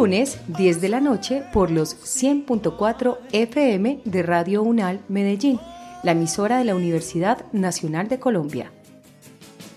lunes, 10 de la noche, por los 100.4 FM de Radio UNAL Medellín, la emisora de la Universidad Nacional de Colombia.